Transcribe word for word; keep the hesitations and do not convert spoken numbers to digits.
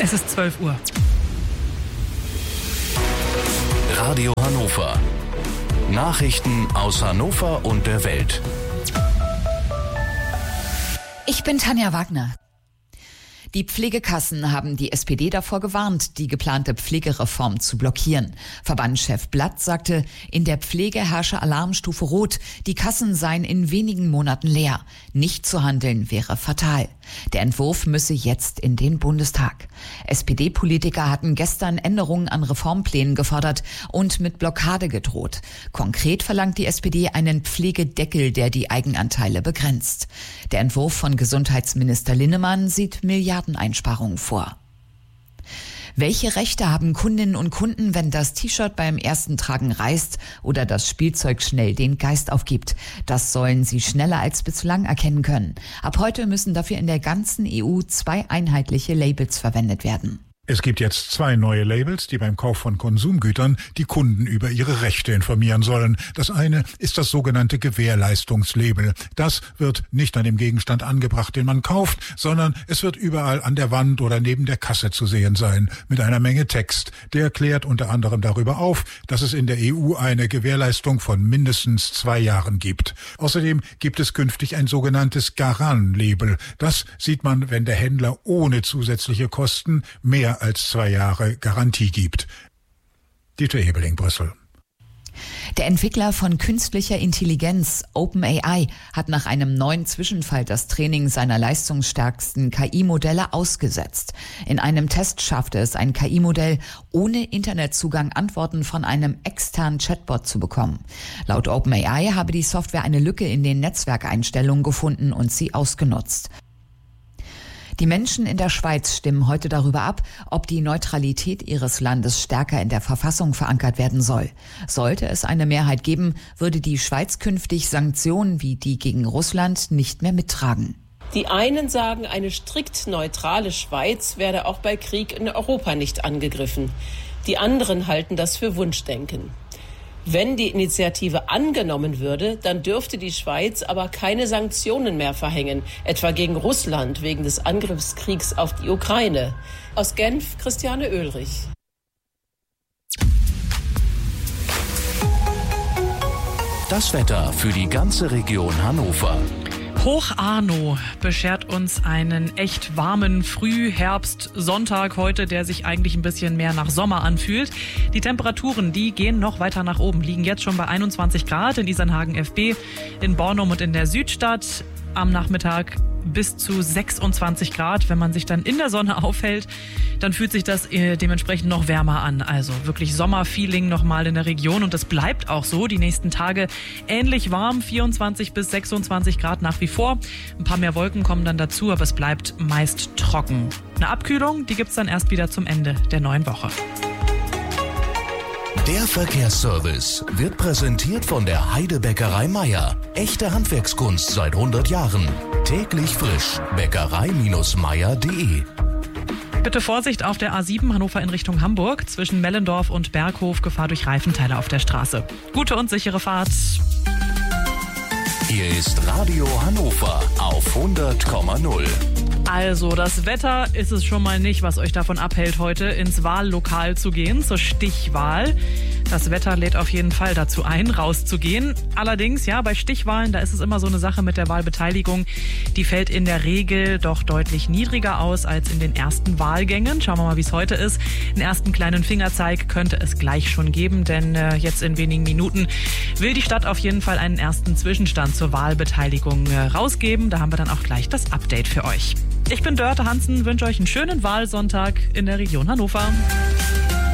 Es ist zwölf Uhr. Radio Hannover. Nachrichten aus Hannover und der Welt. Ich bin Tanja Wagner. Die Pflegekassen haben die S P D davor gewarnt, die geplante Pflegereform zu blockieren. Verbandschef Blatt sagte, in der Pflege herrsche Alarmstufe Rot. Die Kassen seien in wenigen Monaten leer. Nicht zu handeln wäre fatal. Der Entwurf müsse jetzt in den Bundestag. S P D-Politiker hatten gestern Änderungen an Reformplänen gefordert und mit Blockade gedroht. Konkret verlangt die S P D einen Pflegedeckel, der die Eigenanteile begrenzt. Der Entwurf von Gesundheitsminister Linnemann sieht Milliardeneinsparungen vor. Welche Rechte haben Kundinnen und Kunden, wenn das T-Shirt beim ersten Tragen reißt oder das Spielzeug schnell den Geist aufgibt? Das sollen sie schneller als bislang erkennen können. Ab heute müssen dafür in der ganzen E U zwei einheitliche Labels verwendet werden. Es gibt jetzt zwei neue Labels, die beim Kauf von Konsumgütern die Kunden über ihre Rechte informieren sollen. Das eine ist das sogenannte Gewährleistungslabel. Das wird nicht an dem Gegenstand angebracht, den man kauft, sondern es wird überall an der Wand oder neben der Kasse zu sehen sein, mit einer Menge Text. Der klärt unter anderem darüber auf, dass es in der E U eine Gewährleistung von mindestens zwei Jahren gibt. Außerdem gibt es künftig ein sogenanntes Garant-Label. Das sieht man, wenn der Händler ohne zusätzliche Kosten mehr als zwei Jahre Garantie gibt. Dieter Ebeling, Brüssel. Der Entwickler von künstlicher Intelligenz, OpenAI, hat nach einem neuen Zwischenfall das Training seiner leistungsstärksten K I-Modelle ausgesetzt. In einem Test schaffte es ein K I-Modell, ohne Internetzugang Antworten von einem externen Chatbot zu bekommen. Laut OpenAI habe die Software eine Lücke in den Netzwerkeinstellungen gefunden und sie ausgenutzt. Die Menschen in der Schweiz stimmen heute darüber ab, ob die Neutralität ihres Landes stärker in der Verfassung verankert werden soll. Sollte es eine Mehrheit geben, würde die Schweiz künftig Sanktionen wie die gegen Russland nicht mehr mittragen. Die einen sagen, eine strikt neutrale Schweiz werde auch bei Krieg in Europa nicht angegriffen. Die anderen halten das für Wunschdenken. Wenn die Initiative angenommen würde, dann dürfte die Schweiz aber keine Sanktionen mehr verhängen, etwa gegen Russland wegen des Angriffskriegs auf die Ukraine. Aus Genf, Christiane Oehlrich. Das Wetter für die ganze Region Hannover. Hoch Arno beschert uns einen echt warmen Frühherbst-Sonntag heute, der sich eigentlich ein bisschen mehr nach Sommer anfühlt. Die Temperaturen, die gehen noch weiter nach oben, liegen jetzt schon bei einundzwanzig Grad in Isernhagen F B, in Bornum und in der Südstadt. Am Nachmittag bis zu sechsundzwanzig Grad. Wenn man sich dann in der Sonne aufhält, dann fühlt sich das äh, dementsprechend noch wärmer an. Also wirklich Sommerfeeling nochmal in der Region und das bleibt auch so. Die nächsten Tage ähnlich warm, vierundzwanzig bis sechsundzwanzig Grad nach wie vor. Ein paar mehr Wolken kommen dann dazu, aber es bleibt meist trocken. Eine Abkühlung, die gibt's dann erst wieder zum Ende der neuen Woche. Der Verkehrsservice wird präsentiert von der Heide-Bäckerei Meier. Echte Handwerkskunst seit hundert Jahren. Täglich frisch. Bäckerei Meier punkt de. Bitte Vorsicht auf der A sieben Hannover in Richtung Hamburg. Zwischen Mellendorf und Berghof Gefahr durch Reifenteile auf der Straße. Gute und sichere Fahrt. Hier ist Radio Hannover auf hundert Komma null. Also, das Wetter ist es schon mal nicht, was euch davon abhält, heute ins Wahllokal zu gehen, zur Stichwahl. Das Wetter lädt auf jeden Fall dazu ein, rauszugehen. Allerdings, ja, bei Stichwahlen, da ist es immer so eine Sache mit der Wahlbeteiligung. Die fällt in der Regel doch deutlich niedriger aus als in den ersten Wahlgängen. Schauen wir mal, wie es heute ist. Einen ersten kleinen Fingerzeig könnte es gleich schon geben, denn äh, jetzt in wenigen Minuten will die Stadt auf jeden Fall einen ersten Zwischenstand zur Wahlbeteiligung äh, rausgeben. Da haben wir dann auch gleich das Update für euch. Ich bin Dörte Hansen, wünsche euch einen schönen Wahlsonntag in der Region Hannover.